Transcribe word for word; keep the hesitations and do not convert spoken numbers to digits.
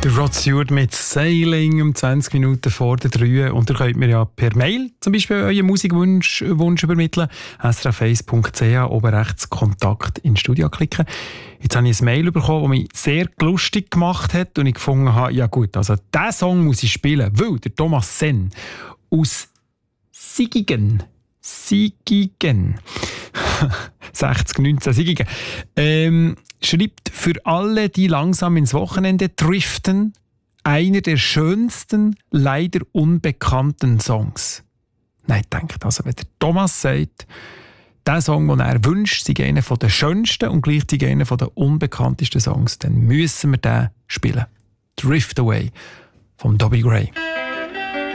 Der Rod Stewart mit Sailing um zwanzig Minuten vor der drei. Und ihr könnt mir ja per Mail zum Beispiel euren Musikwunsch Wunsch übermitteln. s r f eins punkt c h, oben rechts Kontakt ins Studio klicken. Jetzt habe ich ein Mail bekommen, das mich sehr lustig gemacht hat und ich gefunden habe, ja gut, also diesen Song muss ich spielen, weil der Thomas Senn aus Sigigen, Sigigen, sechzig neunzehn Sigigen, ähm, schreibt für alle, die langsam ins Wochenende driften, einer der schönsten, leider unbekannten Songs. Nein, denkt also, wenn der Thomas sagt, der Song, den er wünscht, sei einer der schönsten und gleichzeitig einer der unbekanntesten Songs, dann müssen wir den spielen. Drift Away von Dobby Gray.